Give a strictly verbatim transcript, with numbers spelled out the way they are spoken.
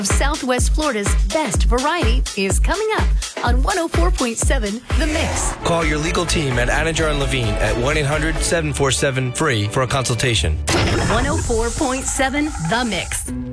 Southwest Florida's best variety is coming up on one oh four point seven The Mix. Call your legal team at Anninger and Levine at one eight hundred seven four seven free for a consultation. one oh four point seven The Mix.